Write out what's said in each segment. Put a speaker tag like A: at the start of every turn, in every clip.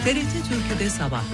A: TRT Türkü'de sabah.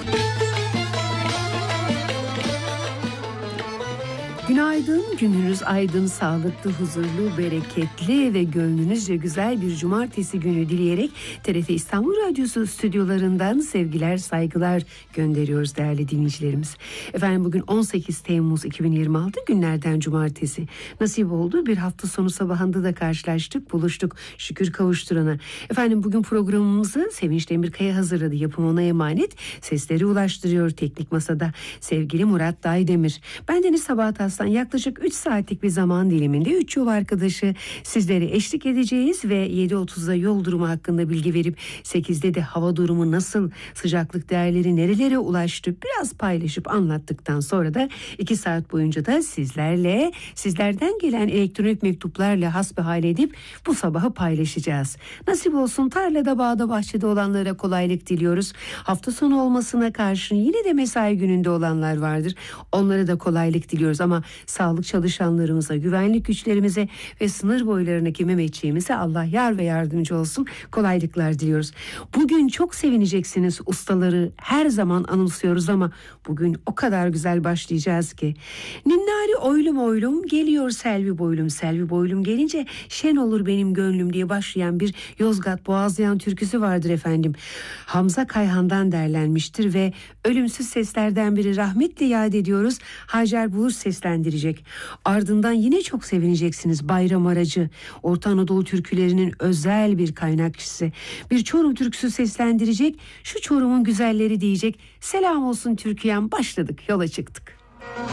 B: Günaydın, gününüz aydın, sağlıklı, huzurlu, bereketli ve gönlünüzce güzel bir cumartesi günü dileyerek TRT İstanbul Radyosu stüdyolarından sevgiler, saygılar gönderiyoruz değerli dinleyicilerimiz. Efendim bugün 18 Temmuz 2026 günlerden cumartesi. Nasip oldu, bir hafta sonu sabahında da karşılaştık, buluştuk. Şükür kavuşturana. Efendim bugün programımızı Sevinç Demirkaya hazırladı. Yapım ona emanet. Sesleri ulaştırıyor teknik masada sevgili Murat Daydemir. Bendeniz Sabahat Aslan. Yaklaşık 3 saatlik bir zaman diliminde 3 yol arkadaşı sizlere eşlik edeceğiz ve 7.30'da yol durumu hakkında bilgi verip 8'de de hava durumu nasıl, sıcaklık değerleri nerelere ulaştı biraz paylaşıp anlattıktan sonra da 2 saat boyunca da sizlerden gelen elektronik mektuplarla hasbihal edip bu sabahı paylaşacağız. Nasip olsun tarlada, bağda, bahçede olanlara kolaylık diliyoruz. Hafta sonu olmasına karşın yine de mesai gününde olanlar vardır. Onlara da kolaylık diliyoruz ama sağlık çalışanlarımıza, güvenlik güçlerimize ve sınır boylarındaki Mehmetçiğimize Allah yar ve yardımcı olsun. Kolaylıklar diliyoruz. Bugün çok sevineceksiniz. Ustaları her zaman anımsıyoruz ama bugün o kadar güzel başlayacağız ki. Ninnari oylum oylum geliyor selvi boylum. Selvi boylum gelince şen olur benim gönlüm diye başlayan bir Yozgat Boğazlayan türküsü vardır efendim. Hamza Kayhan'dan derlenmiştir ve ölümsüz seslerden biri, rahmetle yad ediyoruz. Hacer Bulur seslendirecek. Ardından yine çok sevineceksiniz. Bayram Aracı, Orta Anadolu türkülerinin özel bir kaynakçısı. Bir Çorum türküsü seslendirecek. Şu Çorum'un güzelleri diyecek. Selam olsun Türkiye'm, başladık, yola çıktık.